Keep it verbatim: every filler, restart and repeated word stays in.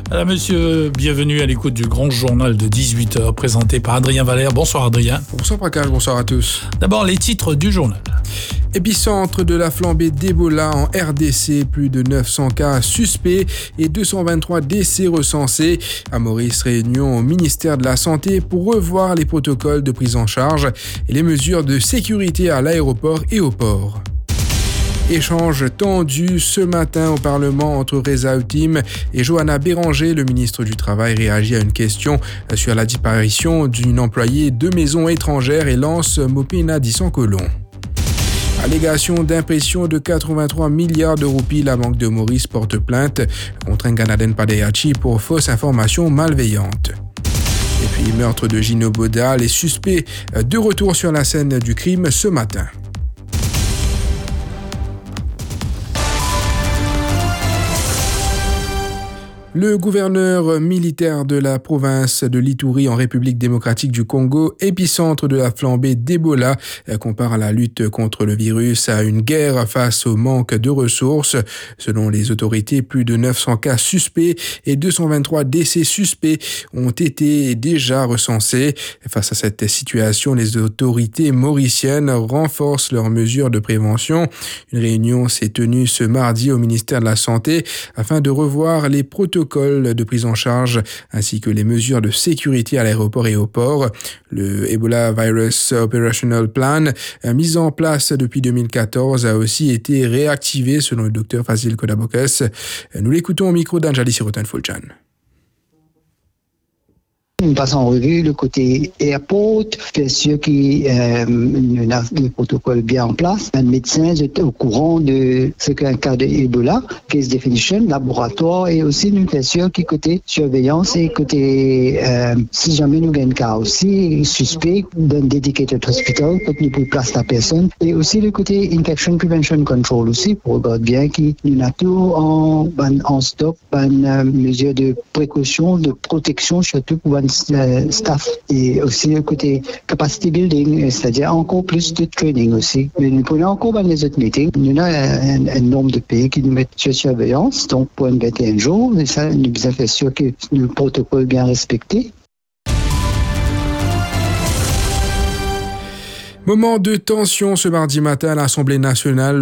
Alors, monsieur, bienvenue à l'écoute du grand journal de dix-huit heures présenté par Adrien Valère. Bonsoir Adrien. Bonsoir Prakash, bonsoir à tous. D'abord les titres du journal. Épicentre de la flambée d'Ebola en R D C, plus de neuf cents cas suspects et deux cent vingt-trois décès recensés. À Maurice, réunion au ministère de la Santé pour revoir les protocoles de prise en charge et les mesures de sécurité à l'aéroport et au port. Échange tendu ce matin au Parlement entre Reza Huttim et Johanna Béranger. Le ministre du Travail réagit à une question sur la disparition d'une employée de maison étrangère et lance Mopena Dissan-Colon. Allégation d'impression de quatre-vingt-trois milliards de roupies, la Banque de Maurice porte plainte contre Nganaden Padeyachi pour fausse information malveillante. Et puis meurtre de Gino Boda, les suspects de retour sur la scène du crime ce matin. Le gouverneur militaire de la province de l'Ituri en République démocratique du Congo, épicentre de la flambée d'Ebola, compare la lutte contre le virus à une guerre face au manque de ressources. Selon les autorités, plus de neuf cents cas suspects et deux cent vingt-trois décès suspects ont été déjà recensés. Face à cette situation, les autorités mauriciennes renforcent leurs mesures de prévention. Une réunion s'est tenue ce mardi au ministère de la Santé afin de revoir les protocoles de prise en charge ainsi que les mesures de sécurité à l'aéroport et au port. Le Ebola Virus Operational Plan, mis en place depuis deux mille quatorze, a aussi été réactivé selon le docteur Fazil Kodabokes. Nous l'écoutons au micro d'Anjali Sirotan-Fuljan. On passe en revue le côté airport, bien sûr qu'il euh, y a des protocoles bien en place. Un médecin est au courant de ce qu'un cas d'Ebola, case definition, laboratoire, et aussi nous bien sûr qui côté surveillance et côté euh, si jamais nous avons un cas aussi suspect d'un dedicated hospital, quand nous pouvons placer la personne, et aussi le côté infection prevention control aussi pour regarder bien qu'il y a tout en, en stock, une euh, mesure de précaution, de protection surtout pour un staff, et aussi le côté capacity building, c'est-à-dire encore plus de training aussi. Mais nous prenons encore dans les autres meetings, nous avons un, un nombre de pays qui nous mettent sur surveillance, donc pour un vingt et un jours, et ça, nous devons faire sûr que le protocole est bien respecté. Moment de tension ce mardi matin à l'Assemblée nationale.